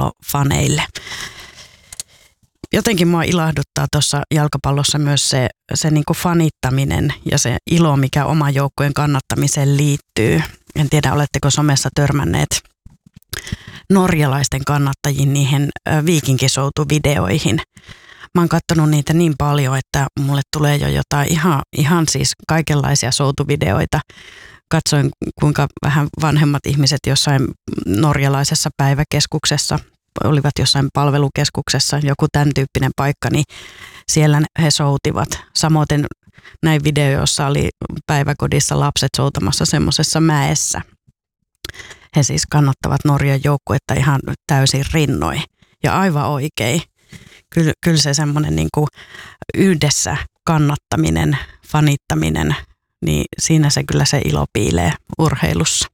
jalkapallofaneille. Jotenkin mua ilahduttaa tuossa jalkapallossa myös se niin kuin fanittaminen ja se ilo, mikä oman joukkueen kannattamiseen liittyy. En tiedä, oletteko somessa törmänneet norjalaisten kannattajiin niihin viikinkisoutuvideoihin. Mä oon katsonut niitä niin paljon, että mulle tulee jo jotain ihan siis kaikenlaisia soutuvideoita. Katsoin, kuinka vähän vanhemmat ihmiset jossain norjalaisessa päiväkeskuksessa, olivat jossain palvelukeskuksessa, joku tämän tyyppinen paikka, niin siellä he soutivat. Samoin näin video, jossa oli päiväkodissa lapset soutamassa semmoisessa mäessä. He siis kannattavat Norjan joukkuetta ihan täysin rinnoin ja aivan oikein. Kyllä se semmoinen niin kuin yhdessä kannattaminen, fanittaminen, niin siinä se kyllä se ilo piilee urheilussa.